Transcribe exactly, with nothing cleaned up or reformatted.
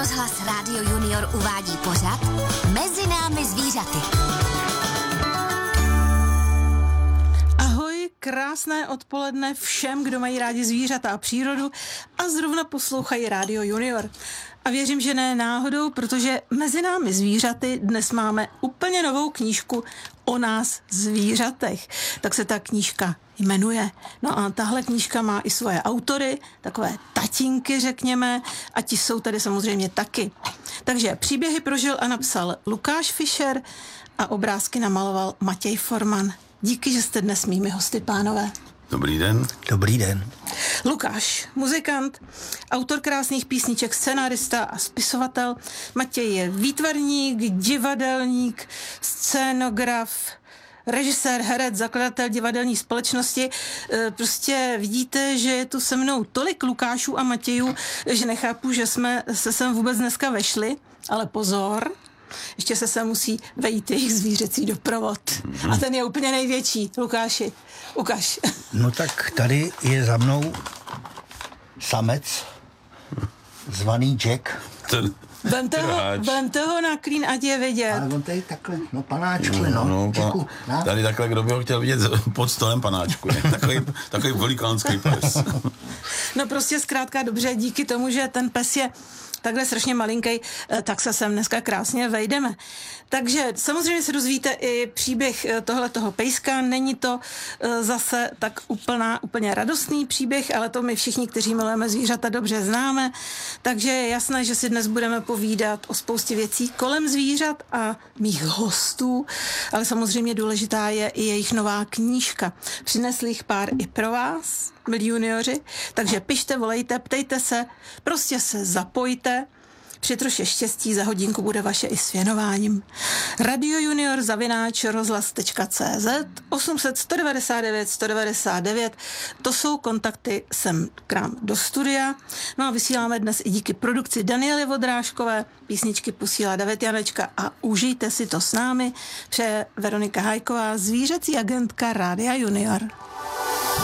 Rozhlas Rádio Junior uvádí pořad Mezi námi zvířaty. Ahoj, krásné odpoledne všem, kdo mají rádi zvířata a přírodu a zrovna poslouchají Rádio Junior. A věřím, že ne náhodou, protože Mezi námi zvířaty dnes máme úplně novou knížku o nás zvířatech. Tak se ta knížka jmenuje. No a tahle knížka má i svoje autory, takové tatínky, řekněme, a ti jsou tady samozřejmě taky. Takže příběhy prožil a napsal Lukáš Fischer a obrázky namaloval Matěj Forman. Díky, že jste dnes mými hosty, pánové. Dobrý den. Dobrý den. Lukáš, muzikant, autor krásných písniček, scenárista a spisovatel. Matěj je výtvarník, divadelník, scénograf, režisér, herec, zakladatel divadelní společnosti. Prostě vidíte, že je tu se mnou tolik Lukášů a Matějů, že nechápu, že jsme se sem vůbec dneska vešli, ale pozor, ještě se sem musí vejít jejich zvířecí doprovod. A ten je úplně největší. Lukáši, ukaž. No tak tady je za mnou samec, zvaný Jack. Ten, Vem toho, vem toho na klín, ať je vidět. Ale on tady takhle, no panáčku, no, no, no Jacku, pan, tady takhle, kdo by ho chtěl vidět pod stolem panáčku, ne? Takový, takový velikánský pes. No prostě zkrátka dobře, díky tomu, že ten pes je takhle strašně malinký, tak se sem dneska krásně vejdeme. Takže samozřejmě se dozvíte i příběh tohletoho pejska. Není to zase tak úplná, úplně radostný příběh, ale to my všichni, kteří milujeme zvířata, dobře známe. Takže je jasné, že si dnes budeme povídat o spoustě věcí kolem zvířat a mých hostů, ale samozřejmě důležitá je i jejich nová knížka. Přinesli jich pár i pro vás, milí junioři, takže pište, volejte, ptejte se, prostě se zapojte. Při troše štěstí za hodinku bude vaše i s věnováním. Radio Junior zavináč rozhlas tečka cé zet osm set sto devadesát devět sto devadesát devět, to jsou kontakty sem k nám do studia. No a vysíláme dnes i díky produkci Daniely Vodrážkové, písničky posílá David Janečka a užijte si to s námi. Přeje Veronika Hajková, zvířecí agentka Rádia Junior.